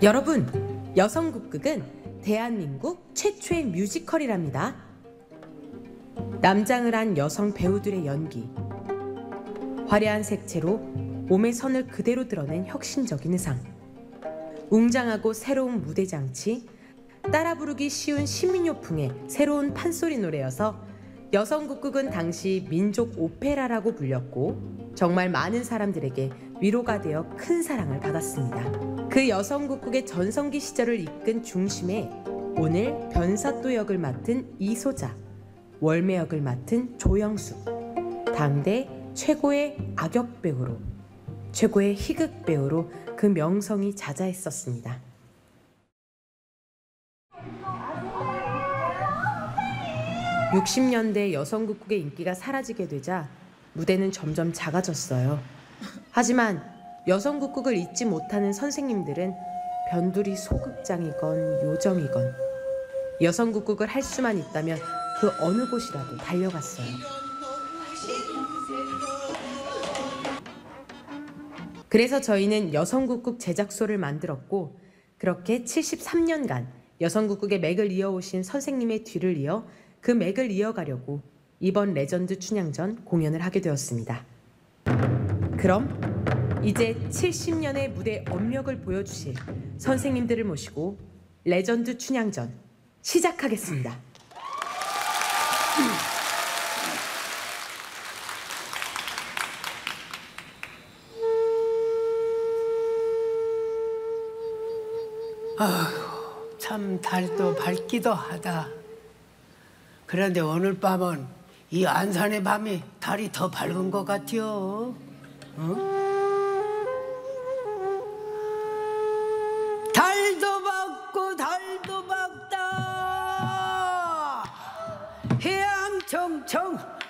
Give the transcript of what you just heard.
여러분, 여성국극은 대한민국 최초의 뮤지컬이랍니다. 남장을 한 여성 배우들의 연기, 화려한 색채로 몸의 선을 그대로 드러낸 혁신적인 의상, 웅장하고 새로운 무대 장치, 따라 부르기 쉬운 시민요풍의 새로운 판소리 노래여서 여성국극은 당시 민족 오페라라고 불렸고 정말 많은 사람들에게 위로가 되어 큰 사랑을 받았습니다. 그 여성국극의 전성기 시절을 이끈 중심에 오늘 변사또 역을 맡은 이소자, 월매 역을 맡은 조영숙, 당대 최고의 악역 배우로, 최고의 희극 배우로 그 명성이 자자했었습니다. (60년대) 여성국극의 인기가 사라지게 되자 무대는 점점 작아졌어요. 하지만 여성국극을 잊지 못하는 선생님들은 변두리 소극장이건 요정이건 여성국극을 할 수만 있다면 그 어느 곳이라도 달려갔어요. 그래서 저희는 여성국극 제작소를 만들었고 그렇게 73년간 여성국극의 맥을 이어오신 선생님의 뒤를 이어 그 맥을 이어가려고 이번 레전드 춘향전 공연을 하게 되었습니다. 그럼 이제 70년의 무대 업력을 보여주실 선생님들을 모시고 레전드 춘향전 시작하겠습니다. 아휴, 참 달도 밝기도 하다. 그런데 오늘 밤은 이 안산의 밤이 달이 더 밝은 것 같지요. 달도 밝고 달도 밝다. 해양 청청